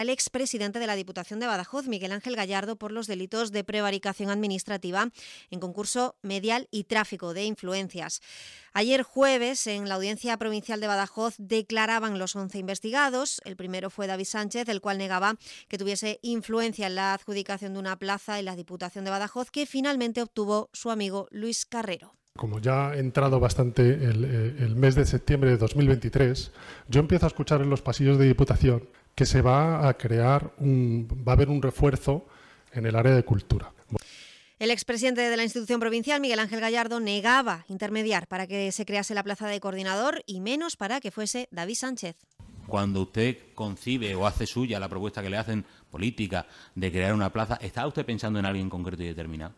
El expresidente de la Diputación de Badajoz, Miguel Ángel Gallardo, por los delitos de prevaricación administrativa en concurso medial y tráfico de influencias. Ayer jueves, en la Audiencia Provincial de Badajoz, declaraban los 11 investigados. El primero fue David Sánchez, el cual negaba que tuviese influencia en la adjudicación de una plaza en la Diputación de Badajoz, que finalmente obtuvo su amigo Luis Carrero. Como ya ha entrado bastante el mes de septiembre de 2023, yo empiezo a escuchar en los pasillos de Diputación que se va a crear va a haber un refuerzo en el área de cultura. El expresidente de la institución provincial, Miguel Ángel Gallardo, negaba intermediar para que se crease la plaza de coordinador y menos para que fuese David Sánchez. Cuando usted concibe o hace suya la propuesta que le hacen política de crear una plaza, ¿está usted pensando en alguien concreto y determinado?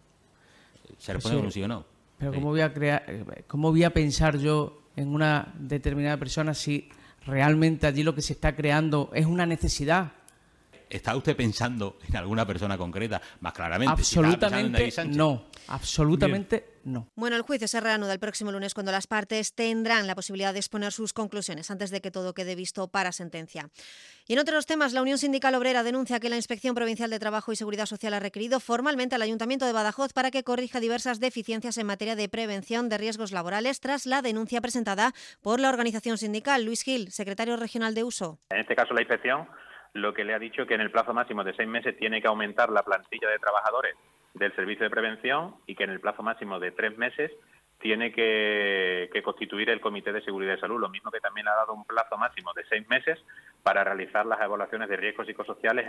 ¿Se responde con un sí o no? Pero sí. ¿Cómo voy a pensar yo en una determinada persona si realmente allí lo que se está creando es una necesidad? ¿Está usted pensando en alguna persona concreta? Más claramente. Absolutamente no. Absolutamente no. Bueno, el juicio se reanuda el próximo lunes cuando las partes tendrán la posibilidad de exponer sus conclusiones antes de que todo quede visto para sentencia. Y en otros temas, la Unión Sindical Obrera denuncia que la Inspección Provincial de Trabajo y Seguridad Social ha requerido formalmente al Ayuntamiento de Badajoz para que corrija diversas deficiencias en materia de prevención de riesgos laborales tras la denuncia presentada por la organización sindical. Luis Gil, secretario regional de Uso. En este caso, la Inspección lo que le ha dicho que en el plazo máximo de 6 meses tiene que aumentar la plantilla de trabajadores del servicio de prevención y que en el plazo máximo de 3 meses tiene que constituir el Comité de Seguridad y Salud, lo mismo que también ha dado un plazo máximo de 6 meses para realizar las evaluaciones de riesgos psicosociales.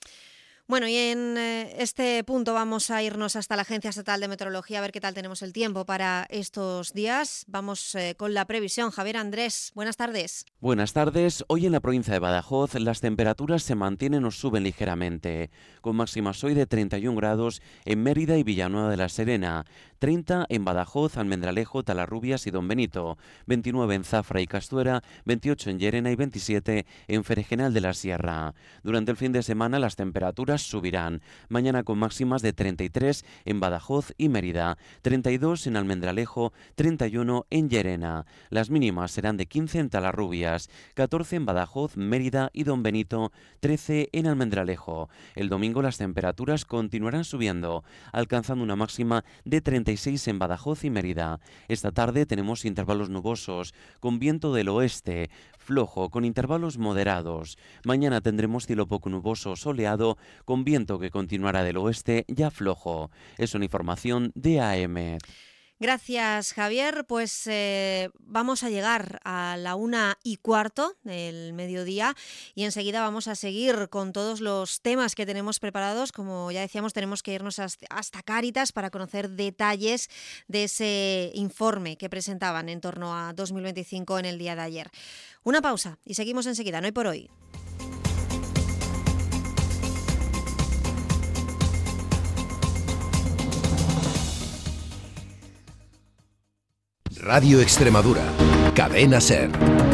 Bueno, y en este punto vamos a irnos hasta la Agencia Estatal de Meteorología a ver qué tal tenemos el tiempo para estos días. Vamos con la previsión. Javier Andrés, buenas tardes. Buenas tardes. Hoy en la provincia de Badajoz las temperaturas se mantienen o suben ligeramente, con máximas hoy de 31 grados en Mérida y Villanueva de la Serena, 30 en Badajoz, Almendralejo, Talarrubias y Don Benito, 29 en Zafra y Castuera, 28 en Llerena y 27 en Fregenal de la Sierra. Durante el fin de semana las temperaturas subirán. Mañana con máximas de 33 en Badajoz y Mérida, 32 en Almendralejo, 31 en Llerena. Las mínimas serán de 15 en Talarrubias, 14 en Badajoz, Mérida y Don Benito, 13 en Almendralejo. El domingo las temperaturas continuarán subiendo, alcanzando una máxima de 36 en Badajoz y Mérida. Esta tarde tenemos intervalos nubosos, con viento del oeste, flojo, con intervalos moderados. Mañana tendremos cielo poco nuboso o soleado, con viento que continuará del oeste ya flojo. Es una información de AM. Gracias, Javier. Pues vamos a llegar a la 1:15 del mediodía y enseguida vamos a seguir con todos los temas que tenemos preparados. Como ya decíamos, tenemos que irnos hasta Cáritas para conocer detalles de ese informe que presentaban en torno a 2025 en el día de ayer. Una pausa y seguimos enseguida, no hay por hoy. Radio Extremadura, Cadena SER.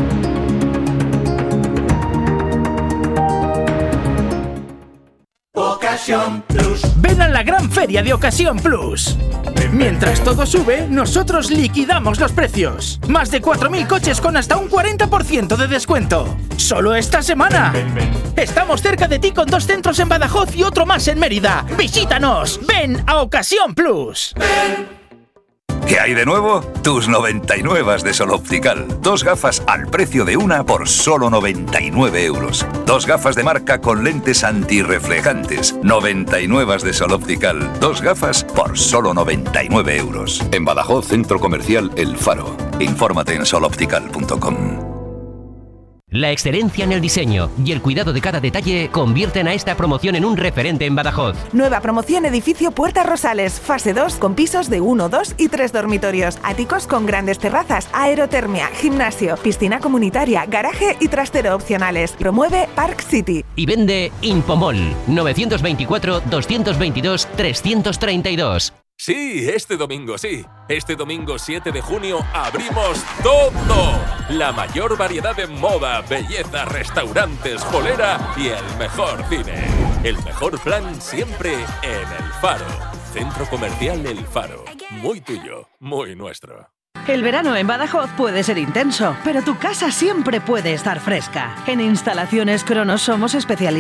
Ocasión Plus. Ven a la gran feria de Ocasión Plus. Mientras todo sube, nosotros liquidamos los precios. Más de 4.000 coches con hasta un 40% de descuento. Solo esta semana. Estamos cerca de ti con 2 centros en Badajoz y otro más en Mérida. Visítanos. Ven a Ocasión Plus. ¿Qué hay de nuevo? Tus 99 de Sol Optical. 2 gafas al precio de una por solo 99 euros. 2 gafas de marca con lentes antirreflejantes. 99 de Sol Optical. 2 gafas por solo 99 euros. En Badajoz, Centro Comercial El Faro. Infórmate en soloptical.com. La excelencia en el diseño y el cuidado de cada detalle convierten a esta promoción en un referente en Badajoz. Nueva promoción edificio Puertas Rosales, fase 2 con pisos de 1, 2 y 3 dormitorios, áticos con grandes terrazas, aerotermia, gimnasio, piscina comunitaria, garaje y trastero opcionales. Promueve Park City. Y vende Impomol 924 222 332. Sí, este domingo sí. Este domingo 7 de junio abrimos todo. La mayor variedad de moda, belleza, restaurantes, polera y el mejor cine. El mejor plan siempre en El Faro. Centro Comercial El Faro. Muy tuyo, muy nuestro. El verano en Badajoz puede ser intenso, pero tu casa siempre puede estar fresca. En Instalaciones Cronos somos especialistas